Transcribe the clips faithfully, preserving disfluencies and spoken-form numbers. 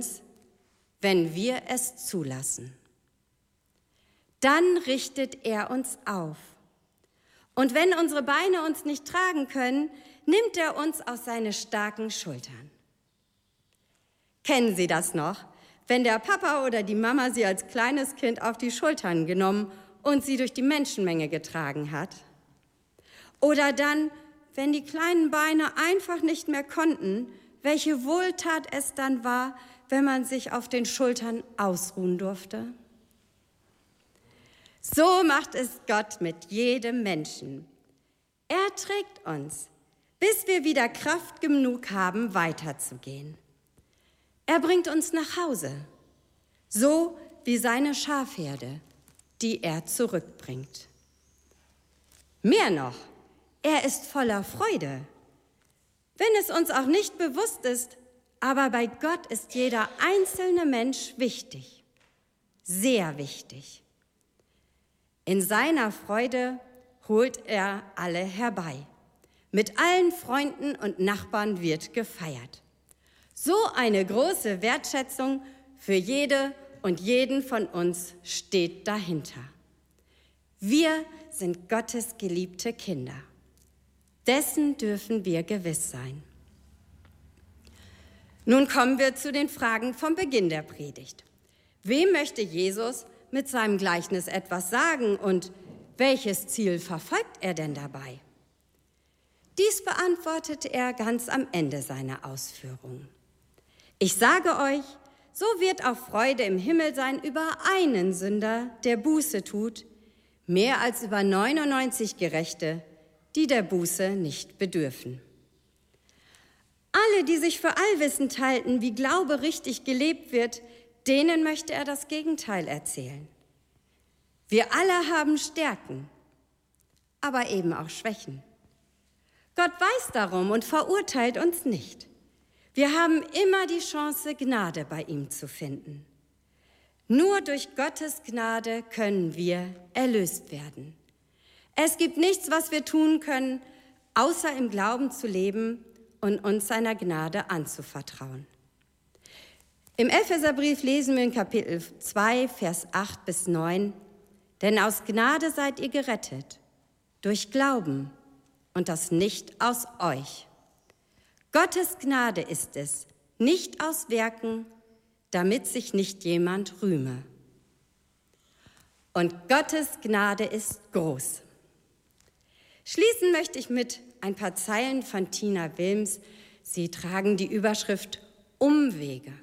uns, wenn wir es zulassen. Dann richtet er uns auf. Und wenn unsere Beine uns nicht tragen können, nimmt er uns auf seine starken Schultern. Kennen Sie das noch, wenn der Papa oder die Mama Sie als kleines Kind auf die Schultern genommen und Sie durch die Menschenmenge getragen hat? Oder dann, wenn die kleinen Beine einfach nicht mehr konnten, welche Wohltat es dann war, wenn man sich auf den Schultern ausruhen durfte? So macht es Gott mit jedem Menschen. Er trägt uns, bis wir wieder Kraft genug haben, weiterzugehen. Er bringt uns nach Hause, so wie seine Schafherde, die er zurückbringt. Mehr noch, er ist voller Freude. Wenn es uns auch nicht bewusst ist, aber bei Gott ist jeder einzelne Mensch wichtig, sehr wichtig. In seiner Freude holt er alle herbei. Mit allen Freunden und Nachbarn wird gefeiert. So eine große Wertschätzung für jede und jeden von uns steht dahinter. Wir sind Gottes geliebte Kinder. Dessen dürfen wir gewiss sein. Nun kommen wir zu den Fragen vom Beginn der Predigt. Wem möchte Jesus mit seinem Gleichnis etwas sagen und welches Ziel verfolgt er denn dabei? Dies beantwortet er ganz am Ende seiner Ausführungen. Ich sage euch, so wird auch Freude im Himmel sein über einen Sünder, der Buße tut, mehr als über neunundneunzig Gerechte, die der Buße nicht bedürfen. Alle, die sich für allwissend halten, wie Glaube richtig gelebt wird, denen möchte er das Gegenteil erzählen. Wir alle haben Stärken, aber eben auch Schwächen. Gott weiß darum und verurteilt uns nicht. Wir haben immer die Chance, Gnade bei ihm zu finden. Nur durch Gottes Gnade können wir erlöst werden. Es gibt nichts, was wir tun können, außer im Glauben zu leben und uns seiner Gnade anzuvertrauen. Im Epheserbrief lesen wir in Kapitel zwei, Vers acht bis neun, denn aus Gnade seid ihr gerettet, durch Glauben und das nicht aus euch. Gottes Gnade ist es, nicht aus Werken, damit sich nicht jemand rühme. Und Gottes Gnade ist groß. Schließen möchte ich mit ein paar Zeilen von Tina Wilms. Sie tragen die Überschrift Umwege.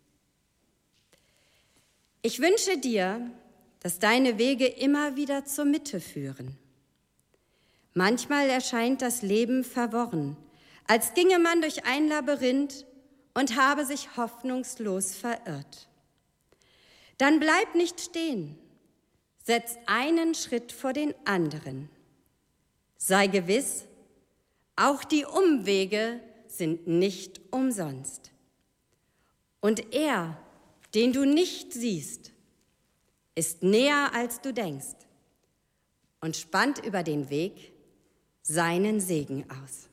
Ich wünsche dir, dass deine Wege immer wieder zur Mitte führen. Manchmal erscheint das Leben verworren, als ginge man durch ein Labyrinth und habe sich hoffnungslos verirrt. Dann bleib nicht stehen, setz einen Schritt vor den anderen. Sei gewiss, auch die Umwege sind nicht umsonst. Und er, den du nicht siehst, ist näher als du denkst und spannt über den Weg seinen Segen aus.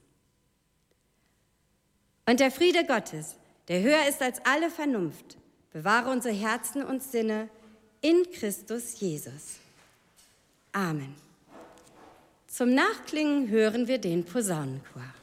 Und der Friede Gottes, der höher ist als alle Vernunft, bewahre unsere Herzen und Sinne in Christus Jesus. Amen. Zum Nachklingen hören wir den Posaunenchor.